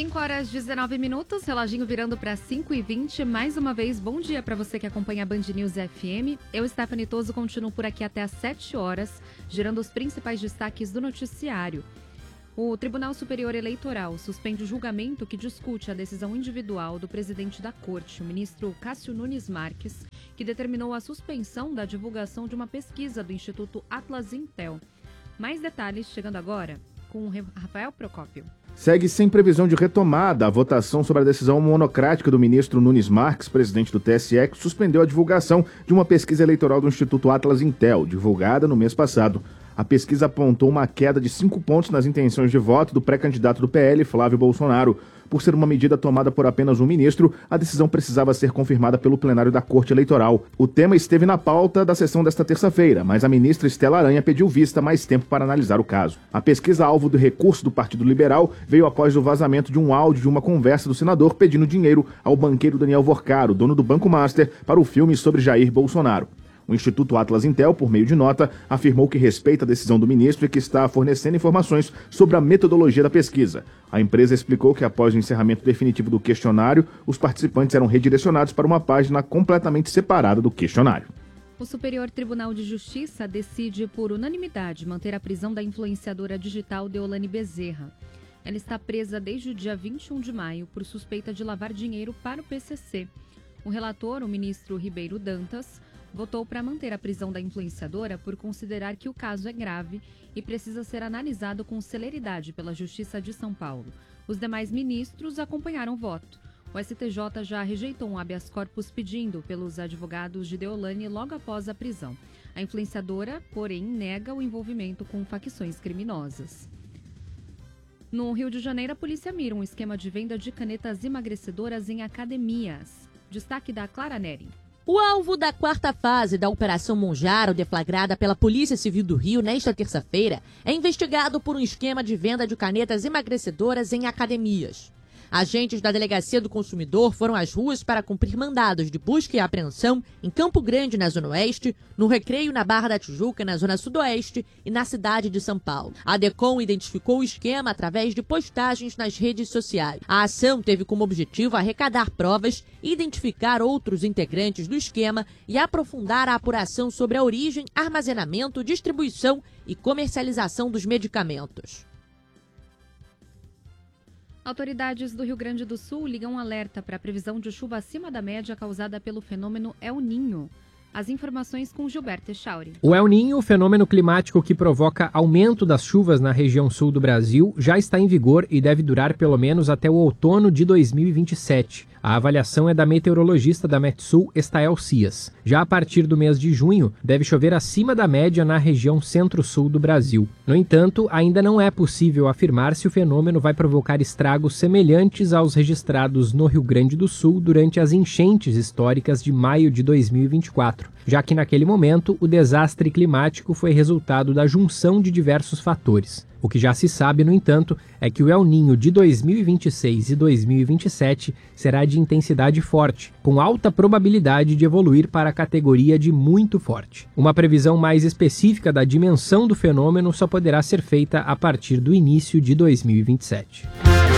5h19, reloginho virando para 5h20. Mais uma vez, bom dia para você que acompanha a Band News FM. Eu, Stephanie Toso, continuo por aqui até às 7 horas, gerando os principais destaques do noticiário. O Tribunal Superior Eleitoral suspende o julgamento que discute a decisão individual do presidente da Corte, o ministro Cássio Nunes Marques, que determinou a suspensão da divulgação de uma pesquisa do Instituto Atlas Intel. Mais detalhes chegando agora com o Rafael Procópio. Segue sem previsão de retomada a votação sobre a decisão monocrática do ministro Nunes Marques, presidente do TSE, que suspendeu a divulgação de uma pesquisa eleitoral do Instituto Atlas Intel, divulgada no mês passado. A pesquisa apontou uma queda de 5 pontos nas intenções de voto do pré-candidato do PL, Flávio Bolsonaro. Por ser uma medida tomada por apenas um ministro, a decisão precisava ser confirmada pelo plenário da Corte Eleitoral. O tema esteve na pauta da sessão desta terça-feira, mas a ministra Estela Aranha pediu vista mais tempo para analisar o caso. A pesquisa alvo do recurso do Partido Liberal veio após o vazamento de um áudio de uma conversa do senador pedindo dinheiro ao banqueiro Daniel Vorcaro, dono do Banco Master, para o filme sobre Jair Bolsonaro. O Instituto Atlas Intel, por meio de nota, afirmou que respeita a decisão do ministro e que está fornecendo informações sobre a metodologia da pesquisa. A empresa explicou que após o encerramento definitivo do questionário, os participantes eram redirecionados para uma página completamente separada do questionário. O Superior Tribunal de Justiça decide por unanimidade manter a prisão da influenciadora digital Deolane Bezerra. Ela está presa desde o dia 21 de maio por suspeita de lavar dinheiro para o PCC. O relator, o ministro Ribeiro Dantas, votou para manter a prisão da influenciadora por considerar que o caso é grave e precisa ser analisado com celeridade pela Justiça de São Paulo. Os demais ministros acompanharam o voto. O STJ já rejeitou um habeas corpus pedindo pelos advogados de Deolane logo após a prisão. A influenciadora, porém, nega o envolvimento com facções criminosas. No Rio de Janeiro, a polícia mira um esquema de venda de canetas emagrecedoras em academias. Destaque da Clara Neri. O alvo da quarta fase da Operação Monjaro, deflagrada pela Polícia Civil do Rio nesta terça-feira, é investigado por um esquema de venda de canetas emagrecedoras em academias. Agentes da Delegacia do Consumidor foram às ruas para cumprir mandados de busca e apreensão em Campo Grande, na Zona Oeste, no Recreio, na Barra da Tijuca, na Zona Sudoeste e na cidade de São Paulo. A DECOM identificou o esquema através de postagens nas redes sociais. A ação teve como objetivo arrecadar provas, identificar outros integrantes do esquema e aprofundar a apuração sobre a origem, armazenamento, distribuição e comercialização dos medicamentos. Autoridades do Rio Grande do Sul ligam um alerta para a previsão de chuva acima da média causada pelo fenômeno El Niño. As informações com Gilberto Echauri. O El Niño, o fenômeno climático que provoca aumento das chuvas na região sul do Brasil, já está em vigor e deve durar pelo menos até o outono de 2027. A avaliação é da meteorologista da Metsul, Estael Cias. Já a partir do mês de junho, deve chover acima da média na região centro-sul do Brasil. No entanto, ainda não é possível afirmar se o fenômeno vai provocar estragos semelhantes aos registrados no Rio Grande do Sul durante as enchentes históricas de maio de 2024, já que naquele momento o desastre climático foi resultado da junção de diversos fatores. O que já se sabe, no entanto, é que o El Niño de 2026 e 2027 será de intensidade forte, com alta probabilidade de evoluir para a categoria de muito forte. Uma previsão mais específica da dimensão do fenômeno só poderá ser feita a partir do início de 2027.